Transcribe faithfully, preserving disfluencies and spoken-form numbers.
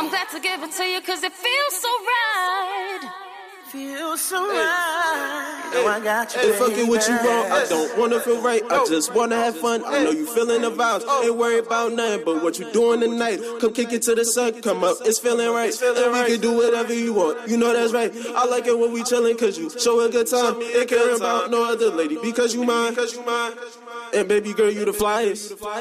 I'm glad to give it to you cause it feels so right. Feels so right. Hey, oh, I got you. Hey, fucking with you wrong. I don't wanna feel right. I just wanna have fun. I know you feeling the vibes. Ain't worried about nothing but what you doing tonight. Come kick it till the sun come up. It's feeling right. And we can do whatever you want. You know that's right. I like it when we chillin' cause you show a good time. Ain't caring about no other lady because you mine. And baby girl, you the flyest.